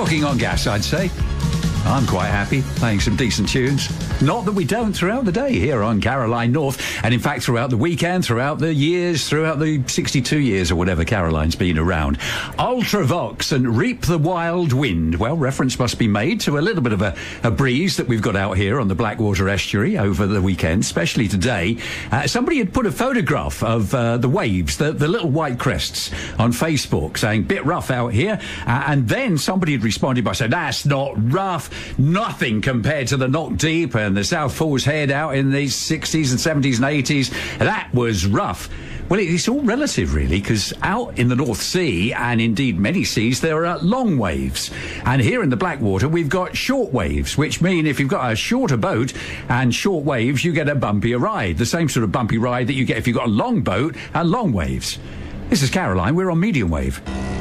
Cooking on gas, I'd say. I'm quite happy playing some decent tunes. Not that we don't throughout the day here on Caroline North. And in fact, throughout the weekend, throughout the years, throughout the 62 years or whatever Caroline's been around. Ultravox and Reap the Wild Wind. Well, reference must be made to a little bit of a breeze that we've got out here on the Blackwater Estuary over the weekend, especially today. Somebody had put a photograph of the waves, the little white crests, on Facebook, saying, bit rough out here. And then somebody had responded by saying, that's not rough. Nothing compared to the Knock Deep and the South Falls Head out in the 60s and 70s and 80s. That was rough. Well, it's all relative, really, because out in the North Sea, and indeed many seas, there are long waves. And here in the Blackwater, we've got short waves, which mean if you've got a shorter boat and short waves, you get a bumpier ride. The same sort of bumpy ride that you get if you've got a long boat and long waves. This is Caroline. We're on medium wave.